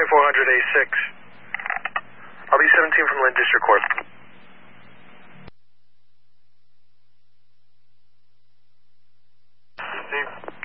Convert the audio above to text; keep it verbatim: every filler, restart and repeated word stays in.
twenty-four hundred A six. R B seventeen from Lynn District Court. Steve?